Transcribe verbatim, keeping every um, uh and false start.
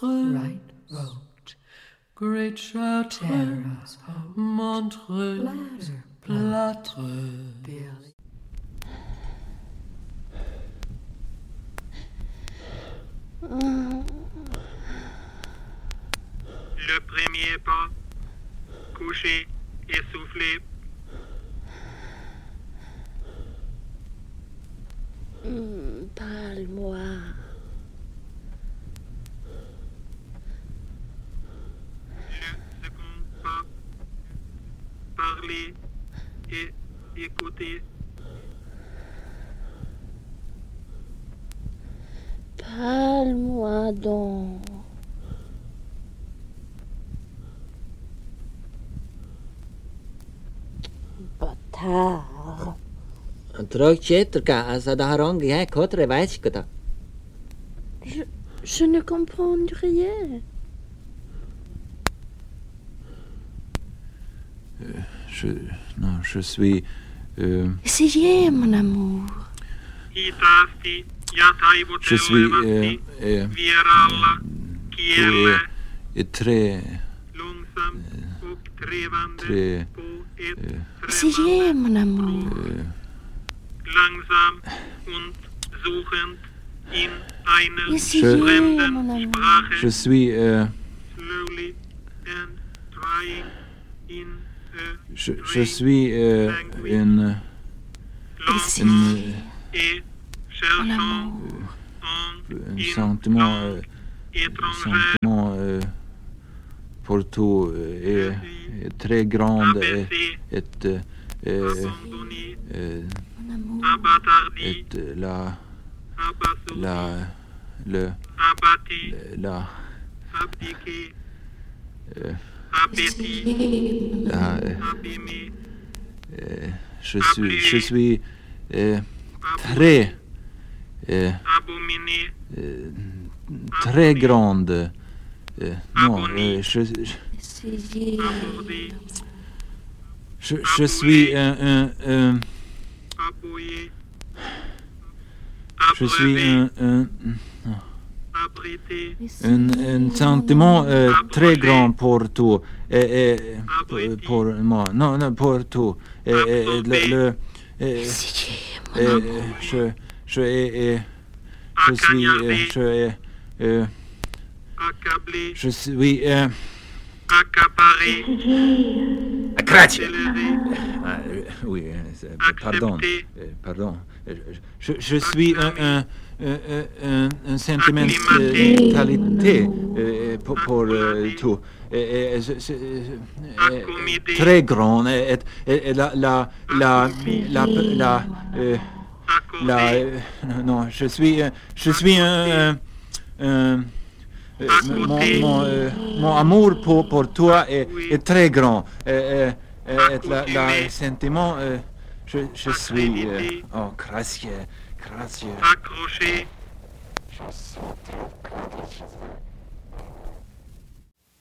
Chartres, right road, Great Chartres, Montreux, Plâtre, Berlin. Le premier pas, couché, essoufflé. Mmh, parle-moi. Le second pas, parler et écouter. Parle-moi donc. Bâtard. Trog tjetrka, sa da harangi he kotre veiskata. Je, je ne comprends rien. Euh, je, non, je suis... Euh, Essayez, mon amour. Je suis... Euh, euh, tu es, est très... Euh, très... Euh, Essayez, mon amour. Euh, Langsam und suchend in einer Essayez, fremden mon amour. Sprache. je suis... Euh, Slowly and trying in a je, je suis euh, une... Essayez, une et mon cherchant amour. en un in sentiment, euh, langue un étrangère. sentiment euh, pour tout euh, est, est très grand et, et, euh, Abandonné, euh, Mon amour. abattardi, et la abasourdi, la le abattu, la abdiqué, euh, appétit, la euh, abîmé, euh, je suis je suis euh, très euh, abominé, euh, très grande euh, non euh, je, je Essayez. abordé, Je, je suis un, un, un aboyé, je suis un, un, abrité, un, un sentiment euh, très grand pour tout et, et pour, pour moi non non pour tout et, et, et le, le et, Essayez, mon et, amour. je je et, et, je suis euh, je euh, accablé, je suis euh, accaparé, Grazie. accéléré, Ah, euh, oui, euh, c'est- pardon, Accepté. euh, pardon. Euh, Je, je suis un, un, un, un, un sentiment Acclimaté. de qualité euh, pour, pour euh, tout. Et, et, je- je- euh, Accommodé. très grand. Et, et, et la, la, la, la, la, euh, la, accordé, euh, non, je suis, euh, je suis un, un, un- euh, mon, mon, euh, mon amour pour, pour toi est, est très grand. Et, et, et, et la, la sentiment, euh, je, je suis... euh, oh, gracieux, gracieux. accroché, Je suis très-